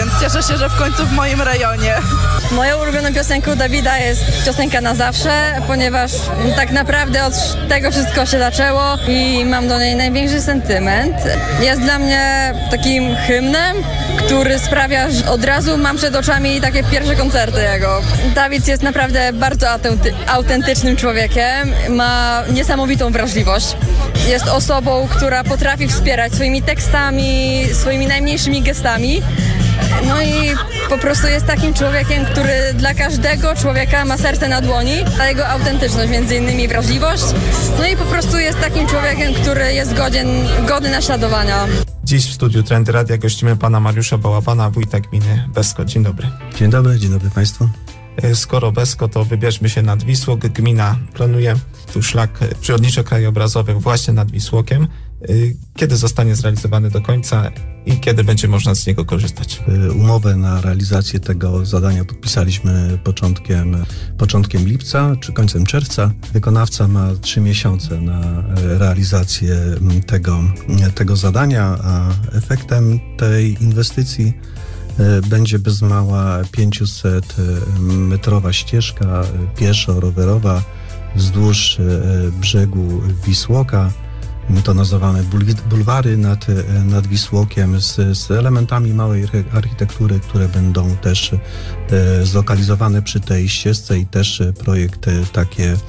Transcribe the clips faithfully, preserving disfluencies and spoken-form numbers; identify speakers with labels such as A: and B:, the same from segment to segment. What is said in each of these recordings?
A: więc cieszę się, że w końcu w moim rejonie.
B: Moją ulubioną piosenką Dawida jest piosenka Na Zawsze, ponieważ tak naprawdę od tego wszystko się zaczęło i mam do niej największy sentyment. Jest dla mnie takim hymnem, który sprawia, że od razu mam przed oczami takie pierwsze koncerty jego. Dawid jest naprawdę bardzo autenty- autentycznym człowiekiem, ma niesamowitą wrażliwość. Jest osobą, która potrafi wspierać swoimi tekstami, swoimi najmniejszymi gestami. No i po prostu jest takim człowiekiem, który dla każdego człowieka ma serce na dłoni, a jego autentyczność, między innymi wrażliwość. No i po prostu jest takim człowiekiem, który jest godzien, godny naśladowania.
C: Dziś w studiu Trendy Radia gościmy pana Mariusza Bałabana, wójta gminy Besko. Dzień dobry.
D: Dzień dobry, dzień dobry Państwu.
C: Skoro Besko, to wybierzmy się nad Wisłok. Gmina planuje tu szlak przyrodniczo-krajobrazowy właśnie nad Wisłokiem. Kiedy zostanie zrealizowany do końca i kiedy będzie można z niego korzystać?
D: Umowę na realizację tego zadania podpisaliśmy początkiem, początkiem lipca czy końcem czerwca. Wykonawca ma trzy miesiące na realizację tego, tego zadania, a efektem tej inwestycji będzie bez mała pięćset metrowa ścieżka pieszo-rowerowa wzdłuż brzegu Wisłoka. My to nazywamy bulwary nad, nad Wisłokiem z, z elementami małej architektury, które będą też e, zlokalizowane przy tej ścieżce i też projekt takie, e,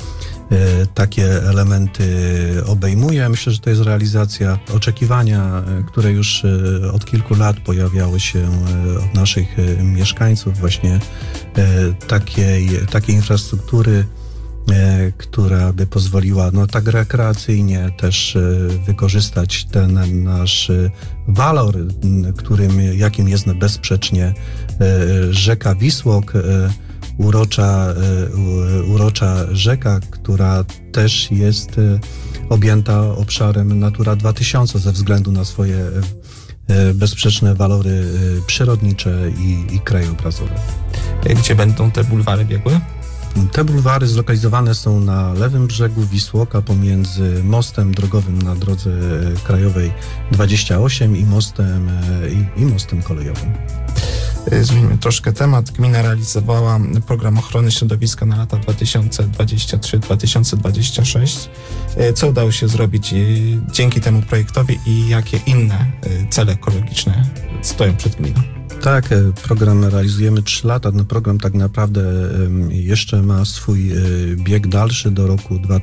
D: takie elementy obejmuje. Myślę, że to jest realizacja oczekiwania, które już od kilku lat pojawiały się od naszych mieszkańców, właśnie e, takiej, takiej infrastruktury, która by pozwoliła no, tak rekreacyjnie też wykorzystać ten nasz walor, którym, jakim jest bezsprzecznie rzeka Wisłok, urocza, urocza rzeka, która też jest objęta obszarem Natura dwa tysiące ze względu na swoje bezsprzeczne walory przyrodnicze i, i krajobrazowe.
C: Gdzie będą te bulwary biegły?
D: Te bulwary zlokalizowane są na lewym brzegu Wisłoka pomiędzy mostem drogowym na drodze krajowej dwadzieścia osiem i mostem, i, i mostem kolejowym.
C: Zmieńmy troszkę temat. Gmina realizowała program ochrony środowiska na lata dwa tysiące dwudziesty trzeci do dwa tysiące dwudziestego szóstego. Co udało się zrobić dzięki temu projektowi i jakie inne cele ekologiczne stoją przed gminą?
D: Tak, program realizujemy trzy lata. Ten program tak naprawdę jeszcze ma swój bieg dalszy do roku dwa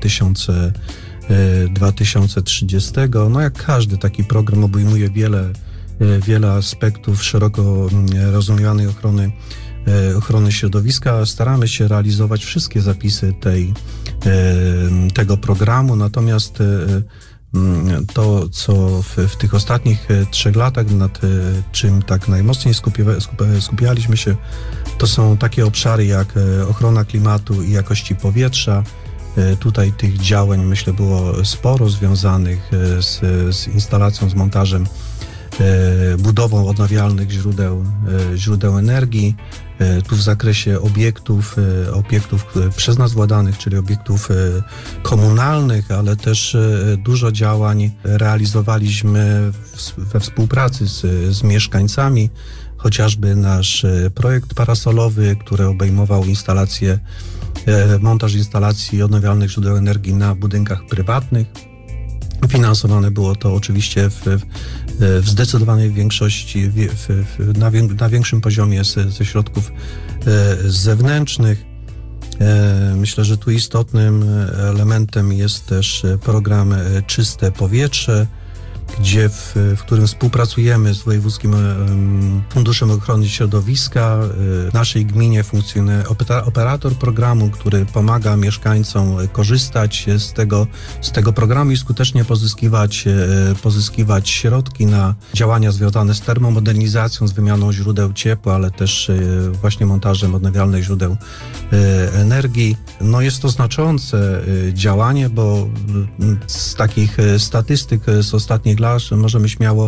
D: tysiące trzydziestego. No jak każdy taki program obejmuje wiele, wiele aspektów szeroko rozumianej ochrony, ochrony środowiska. Staramy się realizować wszystkie zapisy tej, tego programu, natomiast to, co w, w tych ostatnich trzech latach, nad czym tak najmocniej skupia, skupialiśmy się, to są takie obszary jak ochrona klimatu i jakości powietrza. Tutaj tych działań, myślę, było sporo związanych z, z instalacją, z montażem, budową odnawialnych źródeł, źródeł energii. Tu w zakresie obiektów, obiektów przez nas władanych, czyli obiektów komunalnych, ale też dużo działań realizowaliśmy we współpracy z, z mieszkańcami, chociażby nasz projekt parasolowy, który obejmował instalację, montaż instalacji odnawialnych źródeł energii na budynkach prywatnych. Finansowane było to oczywiście w, w zdecydowanej większości, w, w, na, wię, na większym poziomie ze, ze środków e, zewnętrznych. E, myślę, że tu istotnym elementem jest też program Czyste Powietrze, gdzie w, w którym współpracujemy z Wojewódzkim Funduszem Ochrony Środowiska. W naszej gminie funkcjonuje operator programu, który pomaga mieszkańcom korzystać z tego, z tego programu i skutecznie pozyskiwać, pozyskiwać środki na działania związane z termomodernizacją, z wymianą źródeł ciepła, ale też właśnie montażem odnawialnych źródeł energii. No jest to znaczące działanie, bo z takich statystyk z ostatnich lat możemy śmiało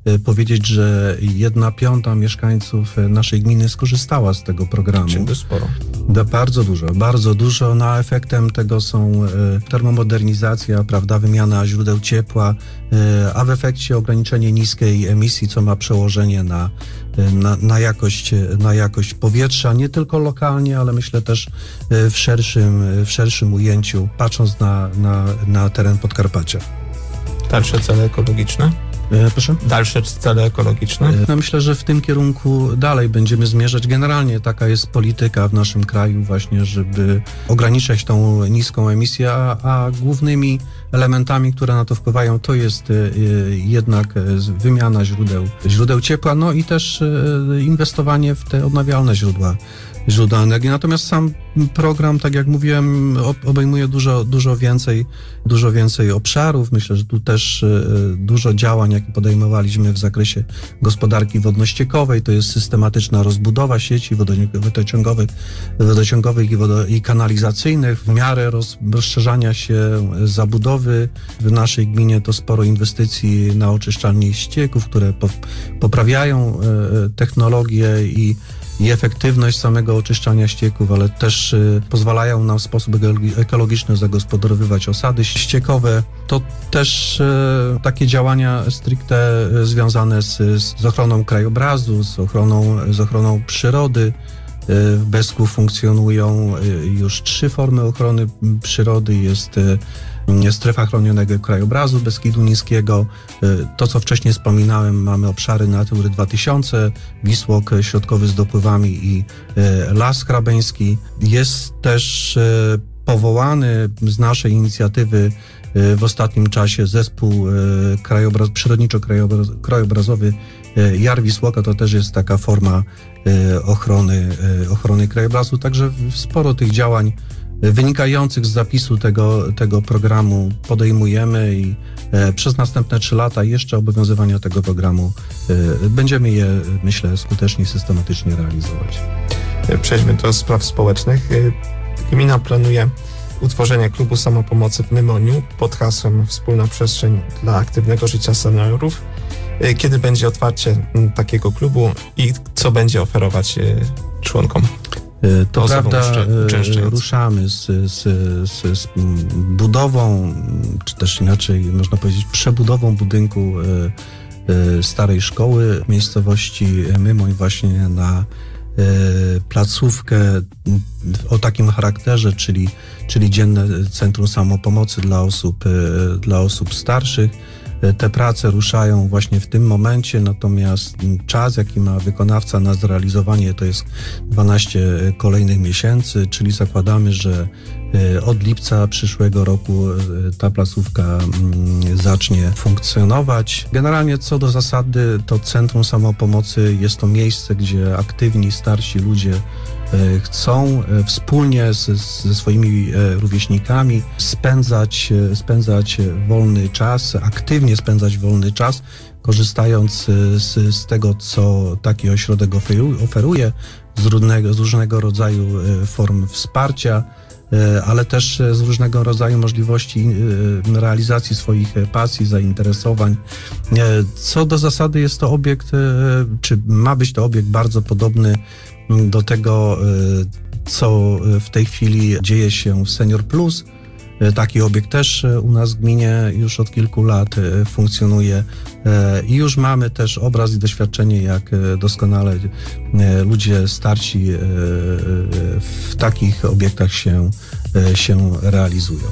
D: powiedzieć, że jedna piąta mieszkańców naszej gminy skorzystała z tego programu.
C: Czyli sporo.
D: Da, bardzo dużo, bardzo dużo. No, a efektem tego są termomodernizacja, prawda, wymiana źródeł ciepła, a w efekcie ograniczenie niskiej emisji, co ma przełożenie na, na, na, jakość, na jakość powietrza, nie tylko lokalnie, ale myślę też w szerszym, w szerszym ujęciu, patrząc na, na, na teren Podkarpacia.
C: Dalsze cele ekologiczne?
D: E, proszę?
C: Dalsze cele ekologiczne?
D: No myślę, że w tym kierunku dalej będziemy zmierzać. Generalnie taka jest polityka w naszym kraju właśnie, żeby ograniczać tą niską emisję, a, a głównymi elementami, które na to wpływają, to jest y, jednak wymiana źródeł, źródeł ciepła, no i też y, inwestowanie w te odnawialne źródła źródła energii. Natomiast sam program, tak jak mówiłem, obejmuje dużo, dużo więcej, dużo więcej obszarów. Myślę, że tu też dużo działań, jakie podejmowaliśmy w zakresie gospodarki wodno-ściekowej, to jest systematyczna rozbudowa sieci wodociągowych, wodociągowych i, wodo, i kanalizacyjnych. W miarę roz, rozszerzania się zabudowy w naszej gminie to sporo inwestycji na oczyszczalnie ścieków, które po, poprawiają technologię i i efektywność samego oczyszczania ścieków, ale też y, pozwalają nam w sposób ekologiczny zagospodarowywać osady ściekowe. To też y, takie działania stricte y, związane z, z ochroną krajobrazu, z ochroną, z ochroną przyrody. Y, w Besku funkcjonują y, już trzy formy ochrony przyrody. Jest y, strefa chronionego krajobrazu Beskidu Niskiego. To, co wcześniej wspominałem, mamy obszary Natury dwa tysiące, Wisłok środkowy z dopływami i Las Hrabeński. Jest też powołany z naszej inicjatywy w ostatnim czasie zespół krajobraz, przyrodniczo-krajobrazowy Jar Wisłoka. To też jest taka forma ochrony, ochrony krajobrazu. Także sporo tych działań wynikających z zapisu tego, tego programu podejmujemy i e, przez następne trzy lata jeszcze obowiązywania tego programu e, będziemy je, myślę, skutecznie i systematycznie realizować.
C: Przejdźmy do spraw społecznych. Gmina planuje utworzenie klubu samopomocy w Mymoniu pod hasłem Wspólna przestrzeń dla aktywnego życia seniorów. Kiedy będzie otwarcie takiego klubu i co będzie oferować członkom?
D: To prawda, ruszamy z, z, z, z budową, czy też inaczej można powiedzieć przebudową budynku starej szkoły w miejscowości Mymoń właśnie na placówkę o takim charakterze, czyli, czyli dzienne centrum samopomocy dla osób, dla osób starszych. Te prace ruszają właśnie w tym momencie, natomiast czas, jaki ma wykonawca na zrealizowanie, to jest dwanaście kolejnych miesięcy, czyli zakładamy, że od lipca przyszłego roku ta placówka zacznie funkcjonować. Generalnie co do zasady, to Centrum Samopomocy jest to miejsce, gdzie aktywni, starsi ludzie chcą wspólnie z, ze swoimi rówieśnikami spędzać, spędzać wolny czas, aktywnie spędzać wolny czas, korzystając z, z tego, co taki ośrodek oferuje, z różnego, z różnego rodzaju form wsparcia, ale też z różnego rodzaju możliwości realizacji swoich pasji, zainteresowań. Co do zasady jest to obiekt, czy ma być to obiekt bardzo podobny do tego, co w tej chwili dzieje się w Senior Plus. Taki obiekt też u nas w gminie już od kilku lat funkcjonuje i już mamy też obraz i doświadczenie, jak doskonale ludzie starsi w takich obiektach się, się realizują.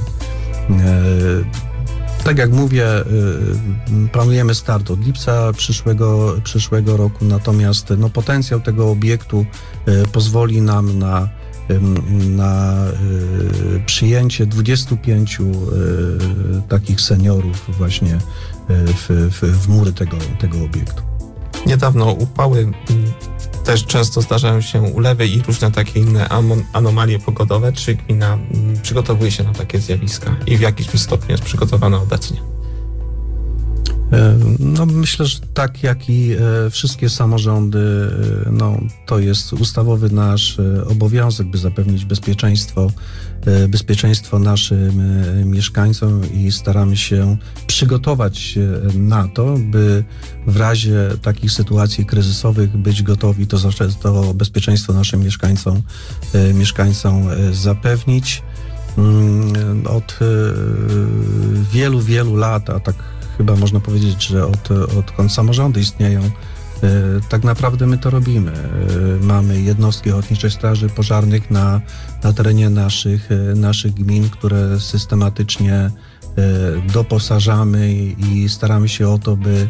D: Tak jak mówię, planujemy start od lipca przyszłego, przyszłego roku, natomiast no, potencjał tego obiektu pozwoli nam na na y, przyjęcie dwudziestu pięciu y, takich seniorów właśnie y, w, w, w mury tego, tego obiektu.
C: Niedawno upały, y, też często zdarzają się ulewy i różne takie inne amon- anomalie pogodowe. Czy gmina y, przygotowuje się na takie zjawiska i w jakim stopniu jest przygotowana obecnie?
D: No, myślę, że tak jak i wszystkie samorządy, no, to jest ustawowy nasz obowiązek, by zapewnić bezpieczeństwo, bezpieczeństwo naszym mieszkańcom i staramy się przygotować na to, by w razie takich sytuacji kryzysowych być gotowi to, to bezpieczeństwo naszym mieszkańcom, mieszkańcom zapewnić. Od wielu, wielu lat, a tak chyba można powiedzieć, że od, odkąd samorządy istnieją, tak naprawdę my to robimy. Mamy jednostki Ochotniczej Straży Pożarnych na, na terenie naszych, naszych gmin, które systematycznie doposażamy i staramy się o to, by,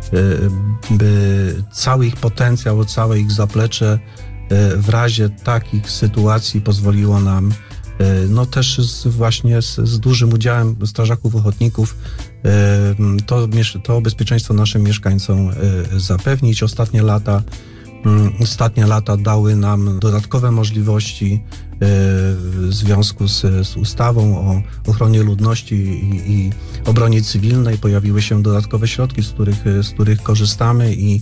D: by cały ich potencjał, całe ich zaplecze w razie takich sytuacji pozwoliło nam no też z, właśnie z, z dużym udziałem strażaków ochotników to, to bezpieczeństwo naszym mieszkańcom zapewnić. Ostatnie lata, ostatnie lata dały nam dodatkowe możliwości w związku z, z ustawą o ochronie ludności i, i obronie cywilnej. Pojawiły się dodatkowe środki, z których, z których korzystamy i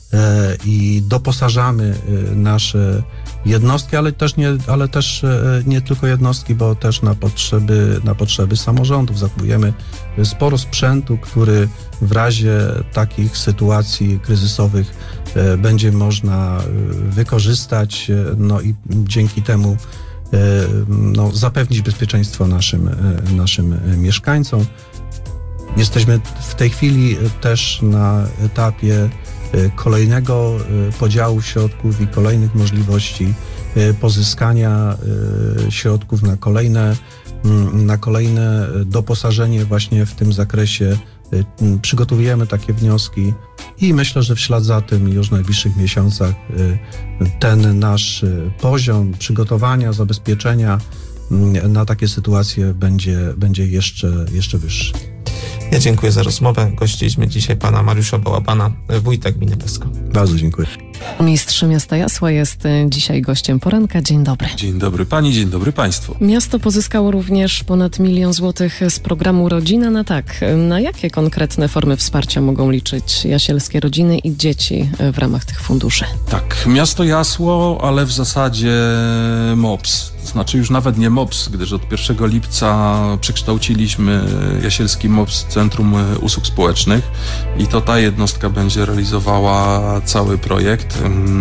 D: i doposażamy nasze jednostki, ale też nie, ale też nie tylko jednostki, bo też na potrzeby, na potrzeby samorządów zakupujemy sporo sprzętu, który w razie takich sytuacji kryzysowych będzie można wykorzystać, no i dzięki temu no, zapewnić bezpieczeństwo naszym, naszym mieszkańcom. Jesteśmy w tej chwili też na etapie kolejnego podziału środków i kolejnych możliwości pozyskania środków na kolejne, na kolejne doposażenie właśnie w tym zakresie. Przygotowujemy takie wnioski i myślę, że w ślad za tym już w najbliższych miesiącach ten nasz poziom przygotowania, zabezpieczenia na takie sytuacje będzie, będzie jeszcze, jeszcze wyższy.
C: Ja dziękuję za rozmowę. Gościliśmy dzisiaj pana Mariusza Bałabana, wójta gminy Besko.
D: Bardzo dziękuję.
E: Mistrz Miasta Jasła jest dzisiaj gościem poranka. Dzień dobry.
F: Dzień dobry pani, dzień dobry państwu.
E: Miasto pozyskało również ponad milion złotych z programu Rodzina na tak. Na jakie konkretne formy wsparcia mogą liczyć jasielskie rodziny i dzieci w ramach tych funduszy?
F: Tak, Miasto Jasło, ale w zasadzie M O P S. To znaczy już nawet nie M O P S, gdyż od pierwszego lipca przekształciliśmy Jasielski M O P S Centrum Usług Społecznych i to ta jednostka będzie realizowała cały projekt.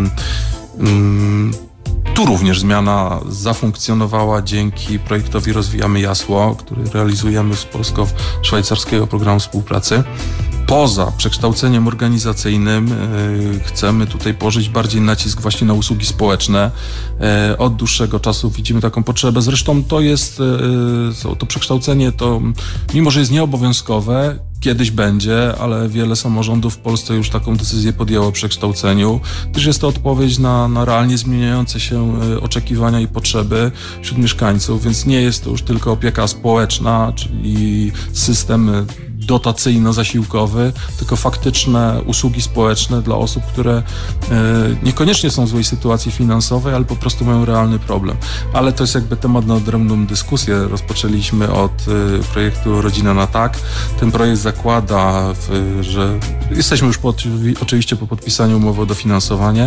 F: Tu również zmiana zafunkcjonowała dzięki projektowi Rozwijamy Jasło, który realizujemy z polsko-szwajcarskiego programu współpracy. Poza przekształceniem organizacyjnym yy, chcemy tutaj położyć bardziej nacisk właśnie na usługi społeczne. Yy, od dłuższego czasu widzimy taką potrzebę. Zresztą to jest, yy, to przekształcenie to, mimo że jest nieobowiązkowe, kiedyś będzie, ale wiele samorządów w Polsce już taką decyzję podjęło o przekształceniu, gdyż jest to odpowiedź na, na realnie zmieniające się oczekiwania i potrzeby wśród mieszkańców, więc nie jest to już tylko opieka społeczna, czyli system dotacyjno-zasiłkowy, tylko faktyczne usługi społeczne dla osób, które e, niekoniecznie są w złej sytuacji finansowej, ale po prostu mają realny problem. Ale to jest jakby temat na odrębną dyskusję. Rozpoczęliśmy od e, projektu Rodzina na tak. Ten projekt zakłada, w, że jesteśmy już po, oczywiście po podpisaniu umowy o dofinansowanie e,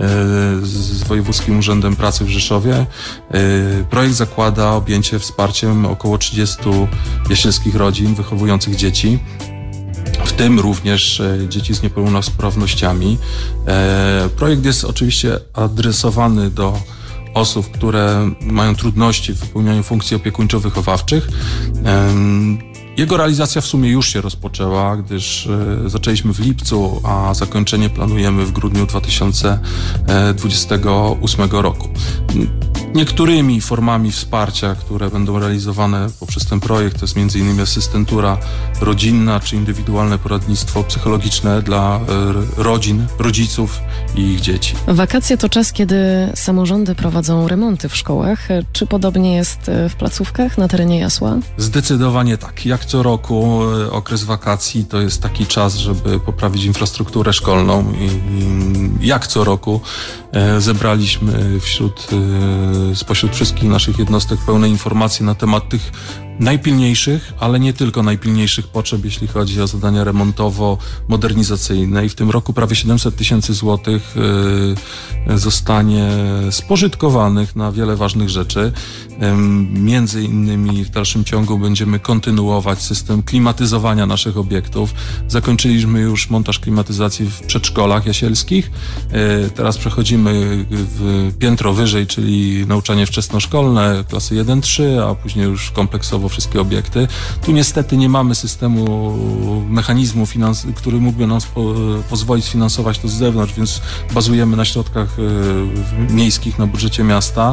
F: z Wojewódzkim Urzędem Pracy w Rzeszowie. E, projekt zakłada objęcie wsparciem około trzydziestu jasielskich rodzin wychowujących dzieci, w tym również dzieci z niepełnosprawnościami. Projekt jest oczywiście adresowany do osób, które mają trudności w wypełnianiu funkcji opiekuńczo-wychowawczych. Jego realizacja w sumie już się rozpoczęła, gdyż zaczęliśmy w lipcu, a zakończenie planujemy w grudniu dwa tysiące dwudziestego ósmego roku. Niektórymi formami wsparcia, które będą realizowane poprzez ten projekt, to jest między innymi asystentura rodzinna czy indywidualne poradnictwo psychologiczne dla rodzin, rodziców i ich dzieci.
E: Wakacje to czas, kiedy samorządy prowadzą remonty w szkołach. Czy podobnie jest w placówkach na terenie Jasła?
F: Zdecydowanie tak. Jak co roku okres wakacji to jest taki czas, żeby poprawić infrastrukturę szkolną i jak co roku zebraliśmy wśród spośród wszystkich naszych jednostek pełne informacje na temat tych najpilniejszych, ale nie tylko najpilniejszych potrzeb, jeśli chodzi o zadania remontowo-modernizacyjne. I w tym roku prawie siedemset tysięcy złotych zostanie spożytkowanych na wiele ważnych rzeczy. Między innymi w dalszym ciągu będziemy kontynuować system klimatyzowania naszych obiektów. Zakończyliśmy już montaż klimatyzacji w przedszkolach jasielskich. Teraz przechodzimy w piętro wyżej, czyli nauczanie wczesnoszkolne, klasy jeden trzy, a później już kompleksowo wszystkie obiekty. Tu niestety nie mamy systemu, mechanizmu, finans- który mógłby nam spo- pozwolić sfinansować to z zewnątrz, więc bazujemy na środkach y, miejskich, na budżecie miasta,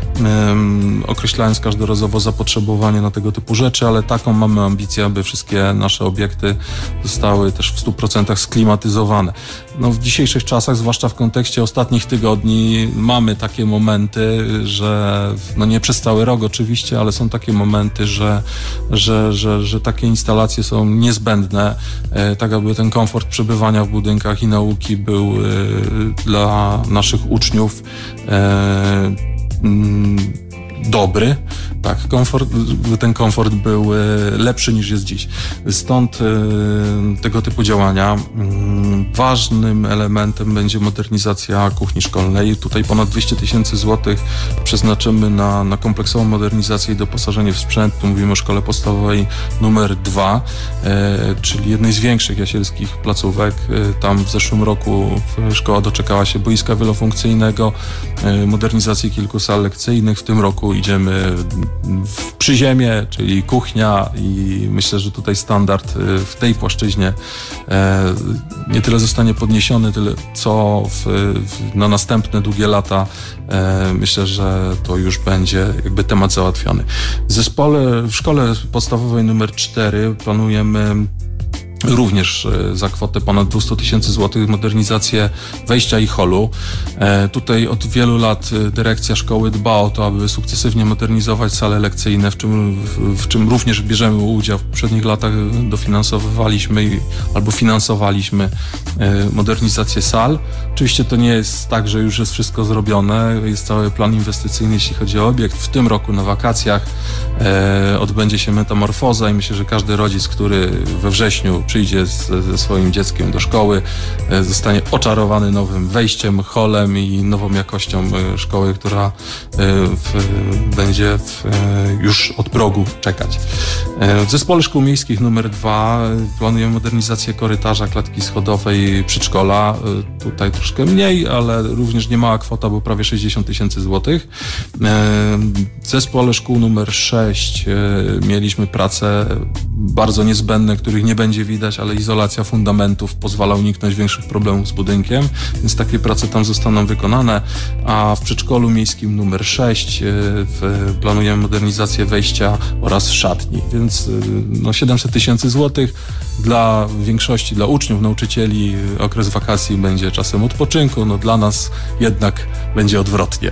F: y, określając każdorazowo zapotrzebowanie na tego typu rzeczy, ale taką mamy ambicję, aby wszystkie nasze obiekty zostały też w stu procentach sklimatyzowane. No, w dzisiejszych czasach, zwłaszcza w kontekście ostatnich tygodni, mamy takie momenty, że no nie przez cały rok oczywiście, ale są takie momenty, że Że, że, że takie instalacje są niezbędne, e, tak aby ten komfort przebywania w budynkach i nauki był e, dla naszych uczniów e, mm, dobry. Tak, komfort, ten komfort był lepszy niż jest dziś. Stąd tego typu działania. Ważnym elementem będzie modernizacja kuchni szkolnej. Tutaj ponad dwieście tysięcy złotych przeznaczymy na, na kompleksową modernizację i doposażenie w sprzęt. Tu mówimy o szkole podstawowej numer dwa, czyli jednej z większych jasielskich placówek. Tam w zeszłym roku szkoła doczekała się boiska wielofunkcyjnego, modernizacji kilku sal lekcyjnych. W tym roku idziemy w przyziemie, czyli kuchnia, i myślę, że tutaj standard w tej płaszczyźnie nie tyle zostanie podniesiony, tyle co w, w, na następne długie lata myślę, że to już będzie jakby temat załatwiony. W zespole, w szkole podstawowej numer cztery planujemy również za kwotę ponad dwieście tysięcy złotych modernizację wejścia i holu. E, tutaj od wielu lat dyrekcja szkoły dba o to, aby sukcesywnie modernizować sale lekcyjne, w czym, w, w czym również bierzemy udział. W poprzednich latach dofinansowywaliśmy i, albo finansowaliśmy e, modernizację sal. Oczywiście to nie jest tak, że już jest wszystko zrobione. Jest cały plan inwestycyjny, jeśli chodzi o obiekt. W tym roku na wakacjach e, odbędzie się metamorfoza i myślę, że każdy rodzic, który we wrześniu przyjdzie z, ze swoim dzieckiem do szkoły, e, zostanie oczarowany nowym wejściem, holem i nową jakością e, szkoły, która e, w, będzie w, e, już od progu czekać. E, w zespole szkół miejskich numer dwa planujemy modernizację korytarza, klatki schodowej, przedszkola. E, tutaj troszkę mniej, ale również niemała kwota, bo prawie sześćdziesiąt tysięcy złotych. E, w zespole szkół numer sześć e, mieliśmy prace bardzo niezbędne, których nie będzie widać, ale izolacja fundamentów pozwala uniknąć większych problemów z budynkiem, więc takie prace tam zostaną wykonane, a w przedszkolu miejskim numer sześć w, planujemy modernizację wejścia oraz szatni, więc no, siedemset tysięcy złotych. Dla większości, dla uczniów, nauczycieli okres wakacji będzie czasem odpoczynku, no dla nas jednak będzie odwrotnie.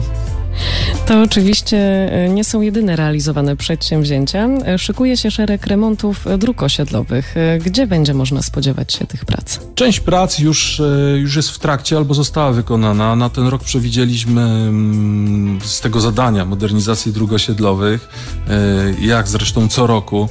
E: To oczywiście nie są jedyne realizowane przedsięwzięcia. Szykuje się szereg remontów dróg osiedlowych. Gdzie będzie można spodziewać się tych prac?
F: Część prac już, już jest w trakcie albo została wykonana. Na ten rok przewidzieliśmy z tego zadania modernizacji dróg osiedlowych, jak zresztą co roku,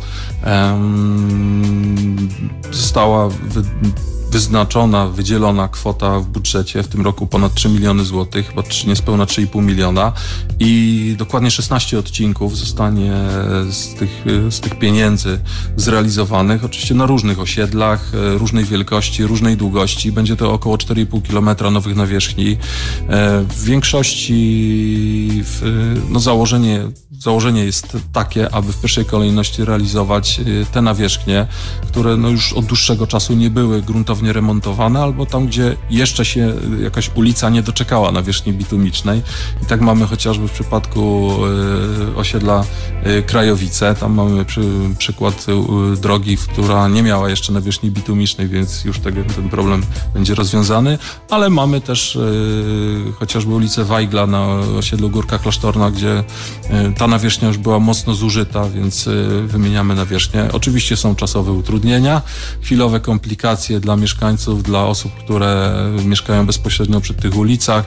F: została wy wyznaczona, wydzielona kwota w budżecie, w tym roku ponad trzy miliony złotych, chyba niespełna trzy i pół miliona, i dokładnie szesnaście odcinków zostanie z tych, z tych pieniędzy zrealizowanych, oczywiście na różnych osiedlach, różnej wielkości, różnej długości. Będzie to około cztery i pół kilometra nowych nawierzchni. W większości no założenie, założenie jest takie, aby w pierwszej kolejności realizować te nawierzchnie, które no już od dłuższego czasu nie były gruntownie remontowane, albo tam, gdzie jeszcze się jakaś ulica nie doczekała nawierzchni bitumicznej. I tak mamy chociażby w przypadku y, osiedla y, Krajowice. Tam mamy przy, przykład y, drogi, która nie miała jeszcze nawierzchni bitumicznej, więc już tego, ten problem będzie rozwiązany. Ale mamy też y, chociażby ulicę Wajgla na osiedlu Górka Klasztorna, gdzie y, ta nawierzchnia już była mocno zużyta, więc y, wymieniamy nawierzchnię. Oczywiście są czasowe utrudnienia, chwilowe komplikacje dla mieszkańców mieszkańców, dla osób, które mieszkają bezpośrednio przy tych ulicach.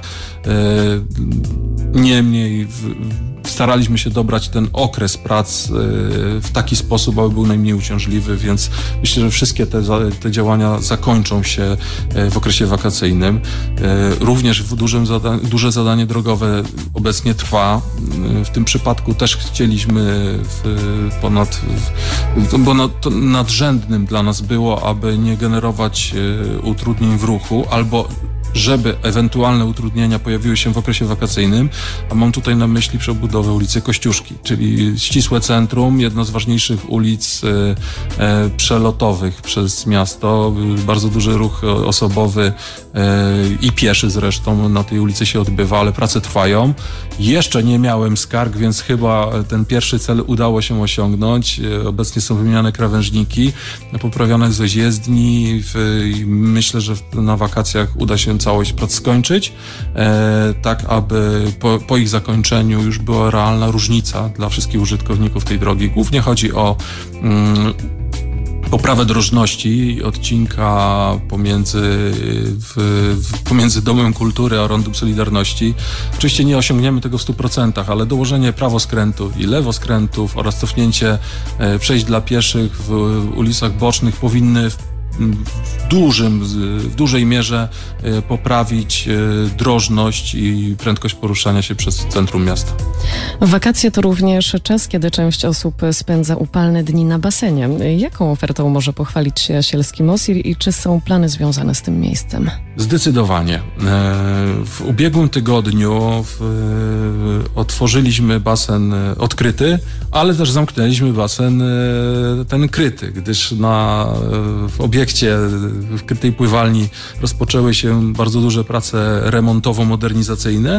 F: Niemniej staraliśmy się dobrać ten okres prac w taki sposób, aby był najmniej uciążliwy, więc myślę, że wszystkie te, te działania zakończą się w okresie wakacyjnym. Również w dużym zada- duże zadanie drogowe obecnie trwa. W tym przypadku też chcieliśmy w ponad, w, bo nad, nadrzędnym dla nas było, aby nie generować utrudnień w ruchu, albo żeby ewentualne utrudnienia pojawiły się w okresie wakacyjnym, a mam tutaj na myśli przebudowę ulicy Kościuszki, czyli ścisłe centrum, jedna z ważniejszych ulic e, e, przelotowych przez miasto. Bardzo duży ruch osobowy e, i pieszy zresztą na tej ulicy się odbywa, ale prace trwają. Jeszcze nie miałem skarg, więc chyba ten pierwszy cel udało się osiągnąć. E, obecnie są wymieniane krawężniki, poprawione jest jezdni w, i myślę, że na wakacjach uda się całość prac skończyć, e, tak aby po, po ich zakończeniu już była realna różnica dla wszystkich użytkowników tej drogi. Głównie chodzi o mm, poprawę drożności odcinka pomiędzy, w, w, pomiędzy Domem Kultury a Rondem Solidarności. Oczywiście nie osiągniemy tego w stu procentach, ale dołożenie prawoskrętów i lewoskrętów oraz cofnięcie e, przejść dla pieszych w, w ulicach bocznych powinny w w dużym, w dużej mierze poprawić drożność i prędkość poruszania się przez centrum miasta.
E: Wakacje to również czas, kiedy część osób spędza upalne dni na basenie. Jaką ofertą może pochwalić się Jasielski Mosir i czy są plany związane z tym miejscem?
F: Zdecydowanie. W ubiegłym tygodniu w, otworzyliśmy basen odkryty, ale też zamknęliśmy basen ten kryty, gdyż na, w obiekcie, w krytej pływalni rozpoczęły się bardzo duże prace remontowo-modernizacyjne,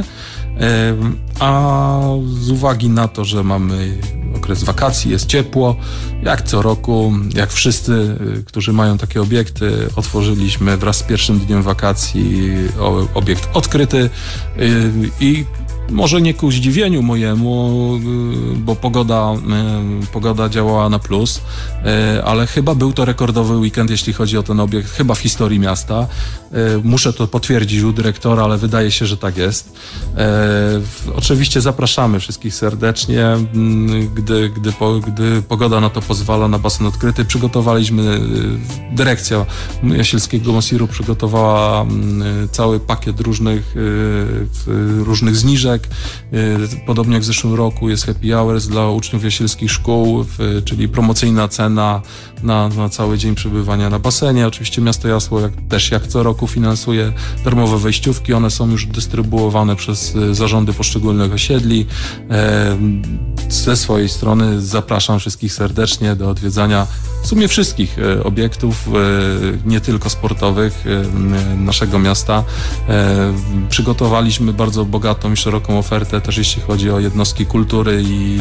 F: a z uwagi na to, że mamy okres wakacji, jest ciepło, jak co roku, jak wszyscy, którzy mają takie obiekty, otworzyliśmy wraz z pierwszym dniem wakacji obiekt odkryty i może nie ku zdziwieniu mojemu, bo pogoda, pogoda działała na plus, ale chyba był to rekordowy weekend, jeśli chodzi o ten obiekt, chyba w historii miasta. Muszę to potwierdzić u dyrektora, ale wydaje się, że tak jest. Oczywiście zapraszamy wszystkich serdecznie, gdy, gdy, gdy pogoda na to pozwala, na basen odkryty. Przygotowaliśmy, dyrekcja Jasielskiego Mosiru przygotowała cały pakiet różnych, różnych zniżek. Podobnie jak w zeszłym roku jest happy hours dla uczniów jasielskich szkół, czyli promocyjna cena na, na cały dzień przebywania na basenie. Oczywiście miasto Jasło jak, też jak co roku finansuje darmowe wejściówki. One są już dystrybuowane przez zarządy poszczególnych osiedli. Ze swojej strony zapraszam wszystkich serdecznie do odwiedzania w sumie wszystkich obiektów, nie tylko sportowych naszego miasta. Przygotowaliśmy bardzo bogatą i szeroką ofertę też jeśli chodzi o jednostki kultury i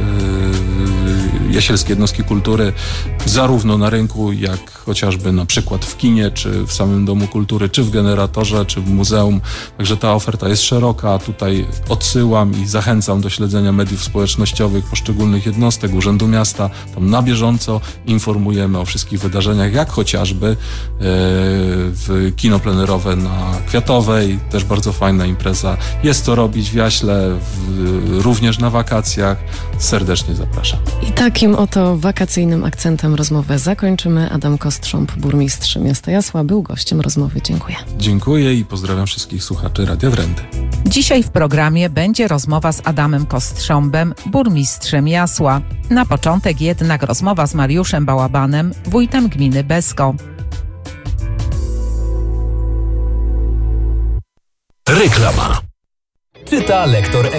F: jasielskie jednostki kultury, zarówno na rynku, jak chociażby na przykład w kinie, czy w samym Domu Kultury, czy w generatorze, czy w muzeum. Także ta oferta jest szeroka. Tutaj odsyłam i zachęcam do śledzenia mediów społecznościowych poszczególnych jednostek Urzędu Miasta. Tam na bieżąco informujemy o wszystkich wydarzeniach, jak chociażby w kino plenerowe na Kwiatowej, też bardzo fajna impreza. Jest co robić w Jaśle, w, również na wakacjach. Serdecznie zapraszam.
E: I takim oto wakacyjnym akcentem rozmowę zakończymy. Adam Kostrząb, burmistrz miasta Jasła, był gościem rozmowy. Dziękuję.
F: Dziękuję i pozdrawiam wszystkich słuchaczy Radia Wrędy.
G: Dzisiaj w programie będzie rozmowa z Adamem Kostrząbem, burmistrzem Jasła. Na początek jednak rozmowa z Mariuszem Bałabanem, wójtem gminy Besko.
H: Reklama. Czyta lektor